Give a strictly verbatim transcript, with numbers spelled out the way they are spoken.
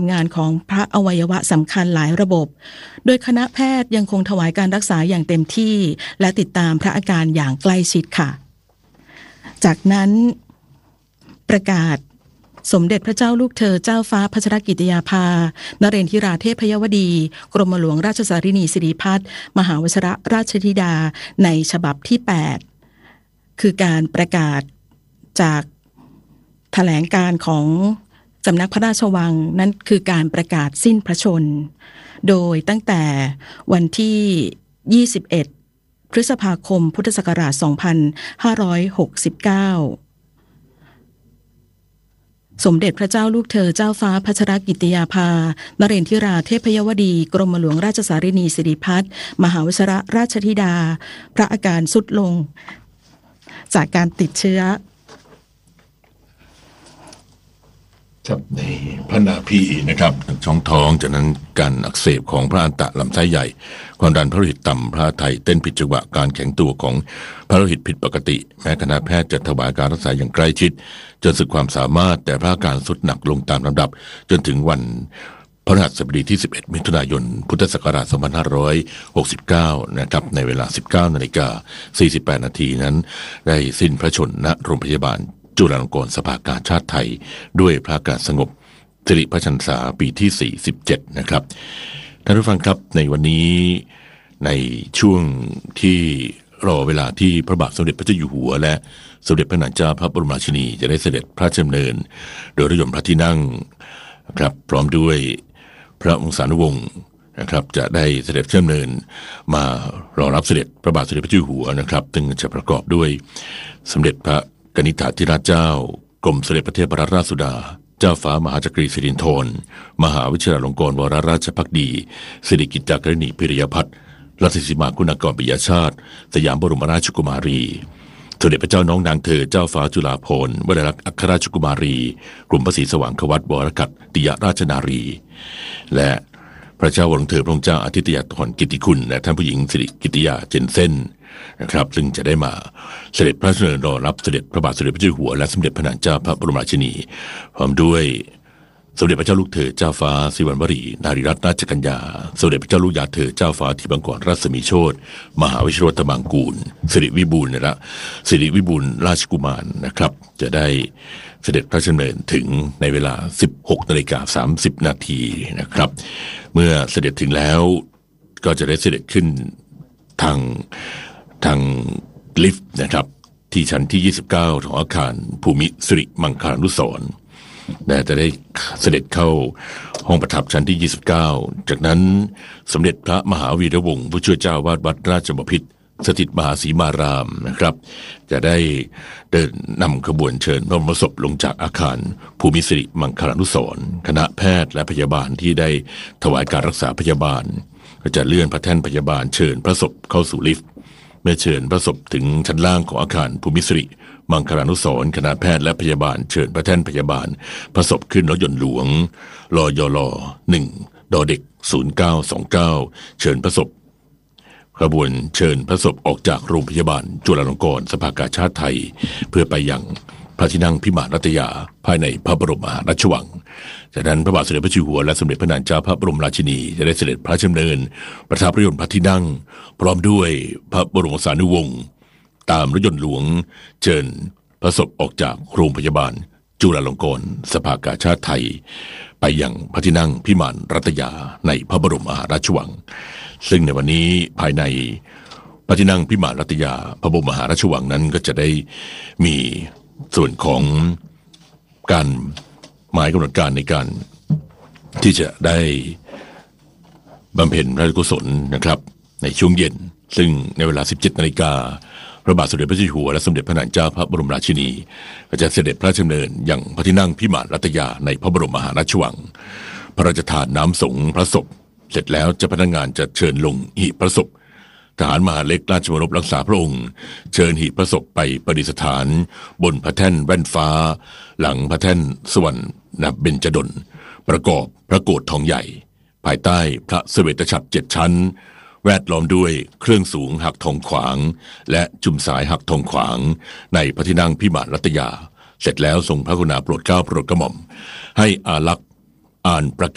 ำงานของพระอวัยวะสำคัญหลายระบบ โดยคณะแพทย์ยังคงถวายการรักษาอย่างเต็มที่และติดตามพระอาการอย่างใกล้ชิดค่ะจากนั้นประกาศสมเด็จพระเจ้าลูกเธอเจ้าฟ้าพัชรกิติยาภานเรนทิราเทพยวดี กรมหลวงราชสารินีสิริพัฒน์มหาวชิรราชธิดาในฉบับที่แปดคือการประกาศจากแถลงการของสำนักพระราชวังนั่นคือการประกาศสิ้นพระชนโดยตั้งแต่วันที่ยี่สิบเอ็ดพฤษภาคมพุทธศักราชสองพันห้าร้อยหกสิบเก้าสมเด็จพระเจ้าลูกเธอเจ้าฟ้าพัชรกิติยาภานเรนทิราเทพยวดี กรมหลวงราชสารินีสิริพัฒน์มหาวชิรราชธิดาพระอาการทรุดลงจากการติดเชื้อครับในพระนาพีนะครับช่องท้องจากนั้นการอักเสบของพระอันตะลำไส้ใหญ่ความดันพระโลหิตต่ำพระไทยเต้นผิดจังหวะการแข็งตัวของพระโลหิตผิดปกติแม้คณะแพทย์จะถวายการรักษาอย่างใกล้ชิดจนสุดความสามารถแต่พระอาการทรุดหนักลงตามลำดับจนถึงวันพฤหัสบดีที่สิบเอ็ดมิถุนายนพุทธศักราชสองพันห้าร้อยหกสิบเก้านะครับในเวลา สิบเก้านาฬิกาสี่สิบแปดนาทีนั้นได้สิ้นพระชนม์ณโรงพยาบาลจุฬาลงกรณ์สภากาชาติไทยด้วยพระอาการสงบสิริพระชนษาปีที่สี่สิบเจ็ดนะครับท่านผู้ฟังครับในวันนี้ในช่วงที่รอเวลาที่พระบาทสมเด็จพระเจ้าอยู่หัวและสมเด็จพระนางเจ้าพระบรมราชินีจะได้เสด็จพระราชดำเนินโดยรถยนต์พระที่นั่งครับพร้อมด้วยพระวงศานุวงศ์นะครับจะได้เสด็จพระราชดำเนินมารอรับเสด็จพระบาทสมเด็จพระเจ้าอยู่หัวนะครับซึ่งจะประกอบด้วยสมเด็จพระกนิษฐาธิราชเจ้ากรมสมเด็จพระเทพรัตนราชสุดาเจ้าฟ้ามหาจักรีสิรินธรมหาวิทยาลัยลงกรณวโรราชภักดีสิริกิติ์จากริณีพิรยพัฒน์รัชสีมาคุณากรปิยชาติสยามบรมราชกุมารีสมเด็จพระเจ้าน้องนางเธอเจ้าฟ้าจุฬาภรณ์วลัยลักษณ์อัครราชกุมารีกลุ่มพระศรีสว่างควัตวรกัตติยราชนารีและพระเจ้าวรวงเธอพระองค์เจ้าอาทิตยธรกิตติคุณและท่านผู้หญิงสิริกิติยาเจนเซ่นนะครับซึ่งจะได้มาเสด็จพระราชดำเนินรอรับเสด็จพระบาทสมเด็จพระเจ้าอยู่หัวและสมเด็จพระนางเจ้าพระบรมราชินีพร้อมด้วยสมเด็จพระเจ้าลูกเธอเจ้าฟ้าสิริวัณวรีนารีรัตนราชกัญญาสมเด็จพระเจ้าลูกยาเธอเจ้าฟ้าธิบังกรรัศมีโชติมหาวิชิรวัฒน์มังกูลสิริวิบูลย์นะสิริวิบูลย์ราชกุมารนะครับจะได้เสด็จพระราชดำเนินถึงในเวลา สิบหกนาฬิกาสามสิบนาทีนะครับเมื่อเสด็จถึงแล้วก็จะได้เสด็จขึ้นทางทางลิฟต์นะครับที่ชั้นที่ยี่สิบเก้าของอาคารภูมิสิริมังคลานุสรณ์และจะได้เสด็จเข้าห้องประทับชั้นที่ยี่สิบเก้าจากนั้นสมเด็จพระมหาวีระวงศ์ผู้ช่วยเจ้าวาดวัดราชบพิตรสถิตมหาสีมารามนะครับจะได้เดินนำขบวนเชิญพระบรมศพลงจากอาคารภูมิสิริมังคลานุสรณ์คณะแพทย์และพยาบาลที่ได้ถวายการรักษาพยาบาลก็จะเลื่อนพระแท่นพยาบาลเชิญพระศพเข้าสู่ลิฟต์เมื่อเชิญพระศพถึงชั้นล่างของอาคารภูมิสิริมังคลานุสรณ์คณะแพทย์และพยาบาลเชิญพระแท่นพยาบาลพระศพขึ้นรถยนต์หลวงลยลหนึ่งดเด็กศูนย์เก้าสองเก้าเชิญพระศพขบวนเชิญพระศพออกจากโรงพยาบาลจุฬาลงกรณ์สภากาชาติไทยเพื่อไปยังพระที่นั่งพิมานรัตยาภายในพระบรมมหาราชวังจากนั้นพระบาทสมเด็จพระเจ้าอยู่หัวและสมเด็จพระนางเจ้าพระบรมราชินีจะได้เสด็จพระราชดำเนินประทับรถยนต์พระที่นั่งพร้อมด้วยพระบรมสานุวงศ์ตามรถยนต์หลวงเชิญพระศพออกจากโรงพยาบาลจุฬาลงกรณ์สภากาชาติไทยไปยังพระที่นั่งพิมานรัตยาในพระบรมมหาราชวังซึ่งในวันนี้ภายในพระที่นั่งพิมานรัตยาพระบรมมหาราชวังนั้นก็จะได้มีส่วนของการหมายกำหนดการในการที่จะได้บำเพ็ญพระราชกุศลนะครับในช่วงเย็นซึ่งในเวลา สิบเจ็ดนาฬิกาพระบาทสมเด็จพระเจ้าอยู่หัวและสมเด็จพระนางเจ้าพระบรมราชินีก็จะเสด็จพระราชดำเนินยังพระที่นั่งพิมานรัตยาในพระบรมมหาราชวังพระราชทานน้ำสงฆ์พระศพเสร็จแล้วเจ้าพนักงานจะเชิญลงหีบพระศพทหารมหาดเล็กราชบรมรักษาพระองค์เชิญหีบพระศพไปประดิษฐานบนพระแท่นแว่นฟ้าหลังพระแท่นสวรรค์เบญจดลประกอบพระโกฐทองใหญ่ภายใต้พระเสวตฉัตรเจ็ดชั้นแวดล้อมด้วยเครื่องสูงหักทองขวางและจุ่มสายหักทองขวางในพระที่นั่งพิมานรัตยาเสร็จแล้วทรงพระกรุณาโปรดเกล้าโปรดกระหม่อมให้อาลักษ์อ่านประ